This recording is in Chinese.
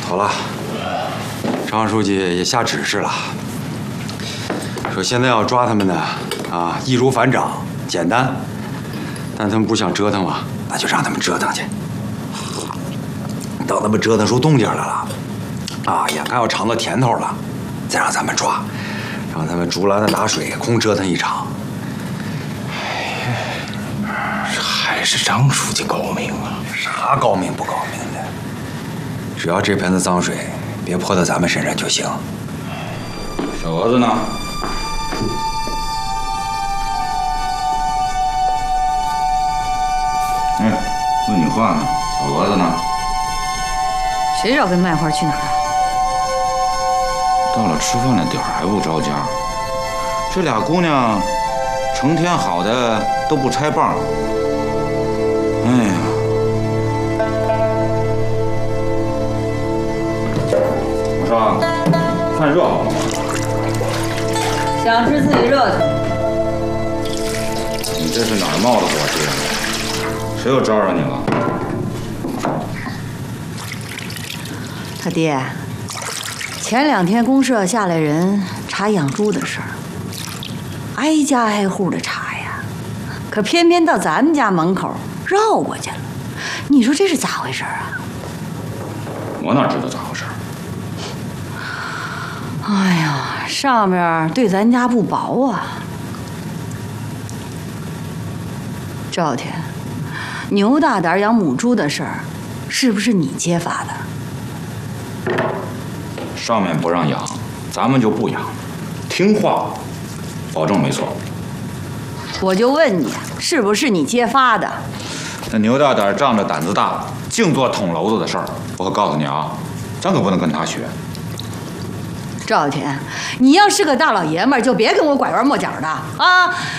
好了，张书记也下指示了，说现在要抓他们呢，易如反掌，简单。但他们不想折腾嘛，那就让他们折腾去。等他们折腾出动静来了，眼看要尝到甜头了，再让咱们抓，让他们竹篮子打水，空折腾一场。 还是张书记高明啊！ 啥高明不高明的？只要这盆子脏水别泼到咱们身上就行。 小蛾子呢？哎，问你话呢，小蛾子呢？ 谁知道跟卖花去哪儿了？ 到了吃饭的点儿还不着家，这俩姑娘成天好的都不拆棒。哎呀！我说，饭热好了吗？ 想吃自己热的。 你这是哪儿冒的火气啊？谁又招惹你了？ 他爹，前2天公社下来人查养猪的事儿，挨家挨户的查呀，可偏偏到咱们家门口绕过去了。你说这是咋回事啊？ 我哪知道咋回事？ 哎呀，上面对咱家不薄啊。赵小天，牛大胆养母猪的事儿，是不是你揭发的？ 上面不让养，咱们就不养，听话，保证没错。 我就问你，是不是你揭发的？ 那牛大胆仗着胆子大，净做捅娄子的事儿。我可告诉你啊，咱可不能跟他学。 赵小天，你要是个大老爷们儿，就别跟我拐弯抹角的啊！